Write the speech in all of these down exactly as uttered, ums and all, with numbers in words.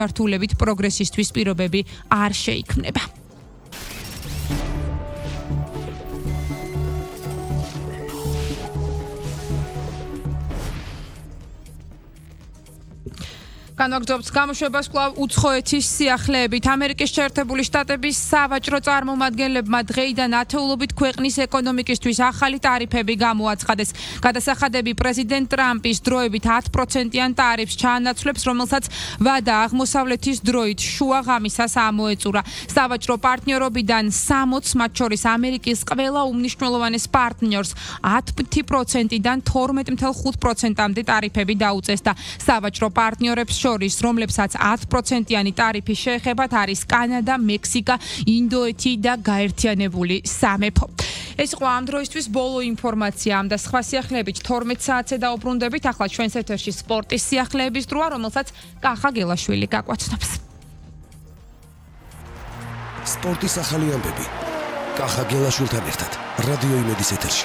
მართულებით პროგრესისთვის პირობები არ შეიქმნება. განვაგრძობთ გამოშვებას კვლავ უცხოეთის სიახლეებით. ამერიკის შეერთებული შტატების სავაჭრო წარმომადგენლებმა დღეიდან ათეულობით ქვეყნის ეკონომიკისთვის ახალი ტარიფები გამოაცხადეს. გადასახადები პრეზიდენტ ტრამპის დროებით ათ პროცენტიან ტარიფს ჩაანაცვლებს, რომელსაც ვადა აღმოსავლეთის დროით შუა ღამისას ამოეწურა. სავაჭრო პარტნიორობიდან სამოცს, მათ შორის ამერიკის ყველა უმნიშვნელოვანეს პარტნიორს ათი პროცენტიდან თორმეტ целых ხუთ პროცენტამდე ტარიფები დაუწესდა. სავაჭრო პარტნიორებს შორის, რომლებსაც ათ პროცენტიანი ტარიფი შეეხებათ, არის კანადა, მექსიკა, ინდოეთი და გაერთიანებული სამეფო. ეს იყო ამ დროისთვის ბოლო ინფორმაცია და სხვა სიახლეებით თორმეტ საათზე დაუბრუნდებით. ახლა ჩვენს ეთერში სპორტის სიახლეების დროა, რომელსაც კახა გელაშვილი გაგვაცნობს. სპორტის ახალი ამბები. კახა გელაშვილთან ერთად რადიო იმედის ეთერში.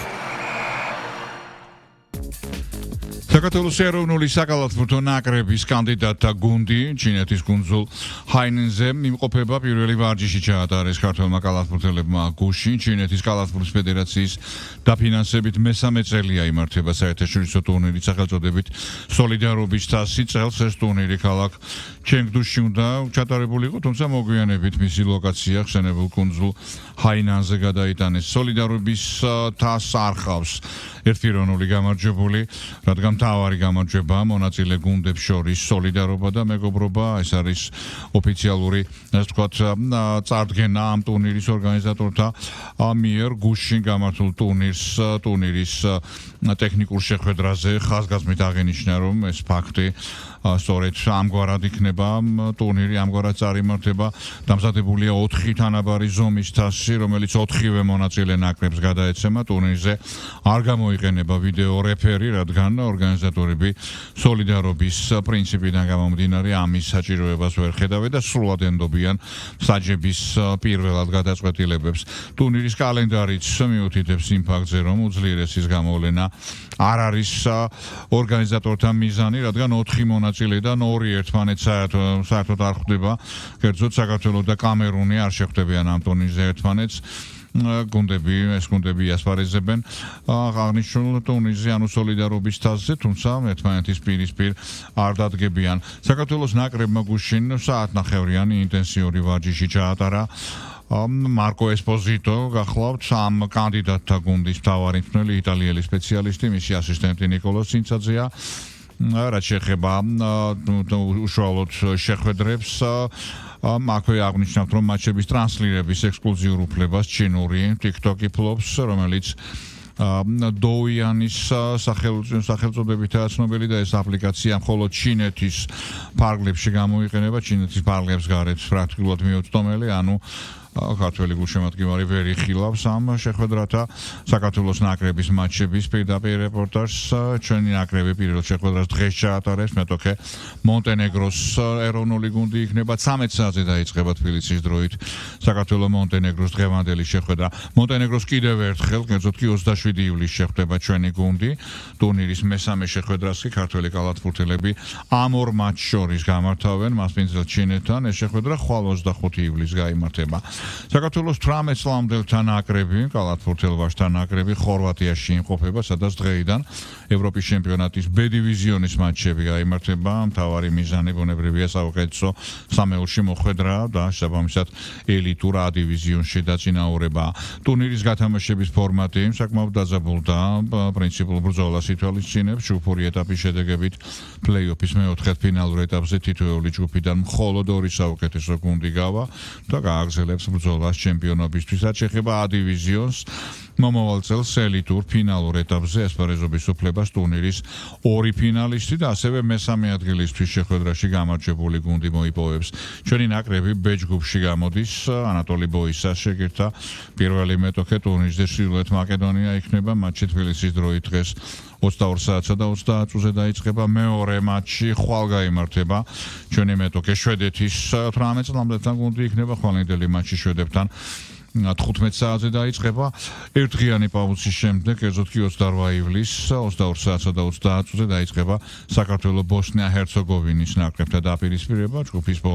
საქართველოს ეროვნული საკალათბურთო ნაკრების კანდიდატთა გუნდი ჩინეთის კუნძულ ჰაინენზე იმყოფება პირველი ვარჯიში ჩაატარეს ქართველმა კალათბურთელებმა გუშინ. ჩინეთის კალათბურთის ფედერაციის დაფინანსებით მესამე წელია იმართება საერთაშორისო ტურნირი სახელწოდებით სოლიდარობის თასი. წელს ეს ტურნირი ქალაქ ჩენგდუში უნდა ჩატარებულიყო, თუმცა მოგვიანებით მისი ლოკაცია ხსენებულ კუნძულ ჰაინანზე გადაიტანეს. სოლიდარობის თასს არ ხავს ერთპიროვნული გამარჯვებული, რადგან მთავარი გამარჯვება მონაწილე გუნდებს შორის სოლიდარობა და მეგობრობა. ეს არის ოფიციალური, ასე ვთქვათ, წარდგენა ამ ტურნირის ორგანიზატორთა მიერ გუშინ გამართულ ტურნირს ტურნირის ტექნიკურ შეხვედრაზე ხაზგასმით აღინიშნა, რომ ეს ფაქტი სწორედ ამგვარად იქნება ტურნირი, ამგვარად წარიმართება. დამზადებულია ოთხი თანაბარი ზომის თასი, რომელიც ოთხივე მონაწილე ნაკრებს გადაეცემა. ტურნირზე არ გამოიყენება ვიდეო რეფერი, რადგან ორგანიზატორები სოლიდარობის პრინციპიდან გამომდინარე ამის საჭიროებას ვერ ხედავენ და სრულად ენდობიან საჯების პირველად გადაწყვეტილებებს. ტურნირის კალენდარიც მიუთითებს იმ ფაქტზე, რომ უძლიერესის გამოვლენა არ არის ორგანიზატორთა მიზანი, რადგან ოთხი მონაწილედან ორი ერთმანეთს საერთოდ არ ხვდება. კერძოდ საქართველო და კამერუნი არ შეხვდებიან ამ ტურნირზე ერთმანეთს. გუნდები, ეს გუნდები ასპარეზებენ აღნიშნულ ტურნირზე, ანუ სოლიდარობის თასზე, თუმცა ერთმანეთის პირისპირ არ დადგებიან. საქართველოს ნაკრებმა გუშინ საათნახევრიანი ინტენსიური ვარჯიში ჩაატარა. მარკო ესპოზიტო გახლავთ ამ კანდიდატთა გუნდის მთავარი მწვრთნელი იტალიელი სპეციალისტი, მისი ასისტენტი ნიკოლო ცინცაძეა. რაც შეეხება უშუალოდ შეხვედრებს, აქვე აღნიშნავთ, რომ მატჩების ტრანსლირების ექსკლუზიურ უფლებას ჩინური TikTok-ი ფლობს, რომელიც დოუიანის სახელწოდებითაა ცნობილი და ეს აპლიკაცია მხოლოდ ჩინეთის ფარგლებში გამოიყენება. ჩინეთის ფარგლებს გარეთ პრაქტიკულად მიუწვდომელი, ანუ ქართველი გულშემატკივარი ვერ იხილავს ამ შეხვედრათა. საქართველოს ნაკრების მატჩების პირდაპირ რეპორტაჟს ჩვენი ნაკრები პირველ შეხვედრას დღეს ჩაატარებს. მეტოქე მონტენეგროს ეროვნული გუნდი იქნება. ცამეტ საათზე დაიწყება თბილისის დროით საქართველოს მონტენეგროს დღევანდელი შეხვედრა. მონტენეგროს კიდევ ერთხელ, კერძოდ კი ოცდაშვიდი ივლისს შეხვდება ჩვენი გუნდი. ტურნირის მესამე შეხვედრას კი ქართველი კალათბურთელები ამ ორ მატჩ შორის გამართავენ მასპინძელ ჩინეთთან. ეს შეხვედრა ხვალ ოცდახუთი ივლისს გაიმართება. საქართველოს თვრამეტ წლამდელთა ნაკრები, კალათბურთელ ვაჟთა ნაკრები ხორვატიაში იმყოფება, სადაც დღეიდან ევროპის ჩემპიონატის B დივიზიონის მატჩები გაიმართება. მთავარი მიზანი ბუნებრივია საუკეთესო სამეულში მოხვედრა და შესაბამისად ელიტურ A დივიზიონში დაწინაურება. ტურნირის გათამაშების ფორმატი საკმაოდ დაძაბულდა, პრინციპულ ბრძოლას ითვალისწინებს. ჯგუფური ეტაპის შედეგებით პლეი-ოფის მეოთხედფინალურ ეტაპზე თითოეული ჯგუფიდან მხოლოდ ორი საუკეთესო გუნდი გავა და გააგრძელებს ბრძოლას ჩემპიონობისთვის. რაც შეეხება A დივიზიონს, მომავალ წელს ელიტურ ფინალურ ეტაპზე ასპარეზობის უფლებას ტურნირის ორი ფინალისტი და ასევე მესამე ადგილისთვის შეხვედრაში გამარჯვებული გუნდი მოიპოვებს. ჩვენი ნაკრები B ჯგუფში გამოდის. ანატოლი ბოისას შეგირთა პირველი მეტოქე ტურნირზე ჩრდილოეთ მაკედონია იქნება. მატჩი თბილისის დროით დღეს ოცდაორ საათსა და ოცდაათ წუთზე დაიწყება. მეორე მატჩი ხვალ გაიმართება. ჩვენი მეტოქე შვედეთის თვრამეტ წლამდელთან გუნდი იქნება. ხვალინდელი მატჩი შვედებთან თხუთმეტ საათზე დაიწყება. ერთდღიანი პაუზის შემდეგ, კერძოდ კი ოცდაორი ივლისს ოცდაორ საათსა და ოცდაათ წუთზე დაიწყება საქართველოს ბოსნია-ჰერცეგოვინის ნაკრებთან დაპირისპირება. ჯგუფის